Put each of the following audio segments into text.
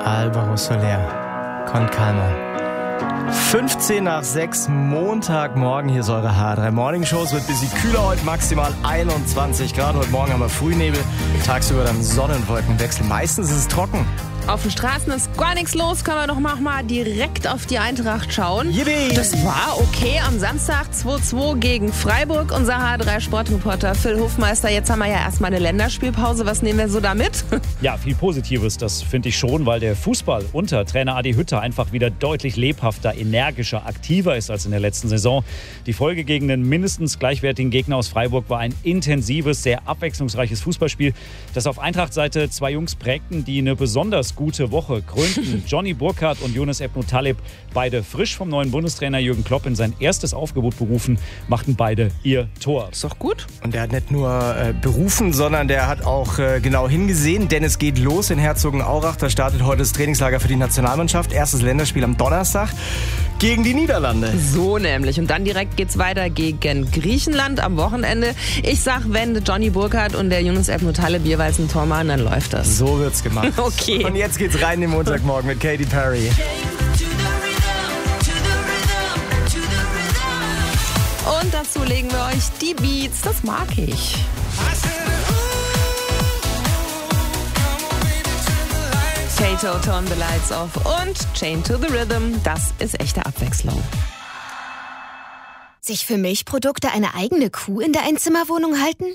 Alvaro Soler, Con Calma. 15 nach 6, Montagmorgen, hier ist eure H3 Morning Show. Es wird ein bisschen kühler heute, maximal 21 Grad. Heute Morgen haben wir Frühnebel, tagsüber dann Sonnenwolkenwechsel. Meistens ist es trocken. Auf den Straßen ist gar nichts los, können wir doch mal direkt auf die Eintracht schauen. Yippie. Das war okay am Samstag 2-2 gegen Freiburg. Unser H3-Sportreporter Phil Hofmeister, jetzt haben wir ja erstmal eine Länderspielpause. Was nehmen wir so da mit? Ja, viel Positives, das finde ich schon, weil der Fußball unter Trainer Adi Hütter einfach wieder deutlich lebhafter, energischer, aktiver ist als in der letzten Saison. Die Folge gegen den mindestens gleichwertigen Gegner aus Freiburg war ein intensives, sehr abwechslungsreiches Fußballspiel, das auf Eintracht-Seite zwei Jungs prägten, die eine besonders gute Woche krönten. Johnny Burkhardt und Younes Ebnou Taleb, beide frisch vom neuen Bundestrainer Jürgen Klopp in sein erstes Aufgebot berufen, machten beide ihr Tor. Ist doch gut. Und der hat nicht nur berufen, sondern der hat auch genau hingesehen, denn es geht los in Herzogenaurach. Da startet heute das Trainingslager für die Nationalmannschaft. Erstes Länderspiel am Donnerstag gegen die Niederlande. So nämlich. Und dann direkt geht's weiter gegen Griechenland am Wochenende. Ich sag, wenn Johnny Burkhardt und der Younes Ebnou Taleb jeweils ein Tor machen, dann läuft das. So wird's gemacht. Okay. Und jetzt geht's rein in den Montagmorgen mit Katy Perry. Und dazu legen wir euch die Beats. Das mag ich. Kato, Turn the Lights Off und Chain to the Rhythm. Das ist echte Abwechslung. Sich für Milchprodukte eine eigene Kuh in der Einzimmerwohnung halten?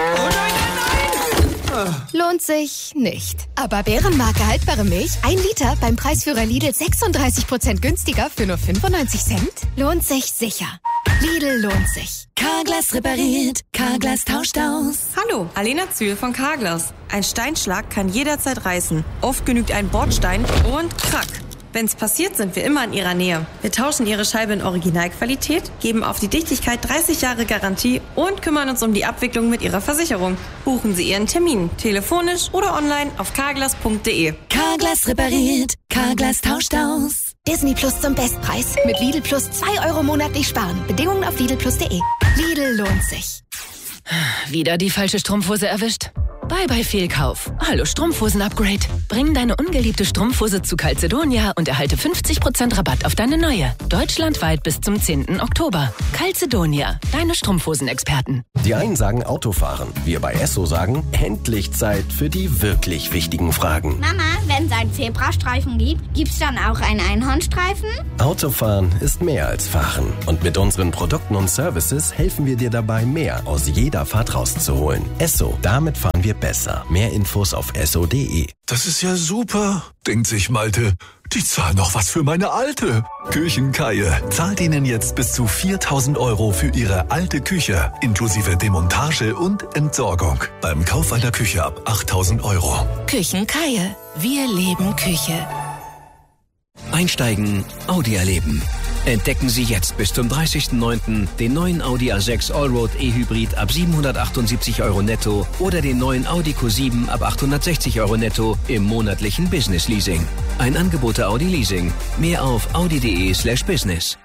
Lohnt sich nicht. Aber Bärenmarke haltbare Milch, 1 Liter beim Preisführer Lidl 36% günstiger für nur 95 Cent? Lohnt sich sicher. Lidl lohnt sich. Carglass repariert, Carglass tauscht aus. Hallo, Alena Zühl von Carglass. Ein Steinschlag kann jederzeit reißen. Oft genügt ein Bordstein und krack. Wenn's passiert, sind wir immer in Ihrer Nähe. Wir tauschen Ihre Scheibe in Originalqualität, geben auf die Dichtigkeit 30 Jahre Garantie und kümmern uns um die Abwicklung mit Ihrer Versicherung. Buchen Sie Ihren Termin, telefonisch oder online auf carglass.de. Carglass repariert, Carglass tauscht aus. Disney Plus zum Bestpreis. Mit Lidl Plus 2 € monatlich sparen. Bedingungen auf lidlplus.de. Lidl lohnt sich. Wieder die falsche Strumpfhose erwischt? Bye Fehlkauf. Hallo Strumpfhosen-Upgrade. Bring deine ungeliebte Strumpfhose zu Calzedonia und erhalte 50% Rabatt auf deine neue. Deutschlandweit bis zum 10. Oktober. Calzedonia, deine Strumpfhosen-Experten. Die einen sagen Autofahren. Wir bei Esso sagen, endlich Zeit für die wirklich wichtigen Fragen. Mama, wenn es einen Zebrastreifen gibt, gibt's dann auch einen Einhornstreifen? Autofahren ist mehr als Fahren. Und mit unseren Produkten und Services helfen wir dir dabei, mehr aus jeder Fahrt rauszuholen. Esso, damit fahren wir besser. Mehr Infos auf esso.de. Das ist ja super, denkt sich Malte. Die zahlen noch was für meine alte. Küchenkeie zahlt Ihnen jetzt bis zu 4.000 € für Ihre alte Küche, inklusive Demontage und Entsorgung. Beim Kauf einer Küche ab 8.000 €. Küchenkeie. Wir leben Küche. Einsteigen, Audi erleben. Entdecken Sie jetzt bis zum 30.09. den neuen Audi A6 Allroad E-Hybrid ab 778 € netto oder den neuen Audi Q7 ab 860 € netto im monatlichen Business Leasing. Ein Angebot der Audi Leasing. Mehr auf audi.de/business.